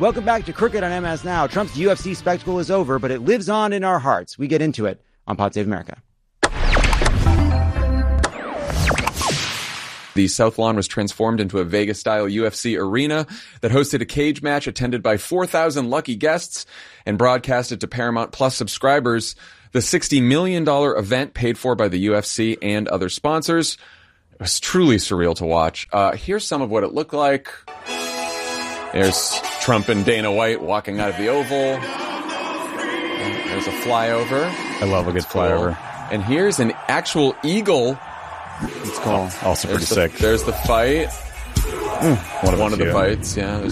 Welcome back to Crooked on MS Now. Trump's UFC spectacle is over, but it lives on in our hearts. We get into it on Pod Save America. The South Lawn was transformed into a Vegas-style UFC arena that hosted a cage match attended by 4,000 lucky guests and broadcasted to Paramount Plus subscribers. The $60 million event paid for by the UFC and other sponsors. It was truly surreal to watch. Here's some of what it looked like. There's Trump and Dana White walking out of the Oval. And there's a flyover. I love a good flyover. And here's an actual eagle. It's cool. Also pretty sick. There's the fight. One of the fights, yeah.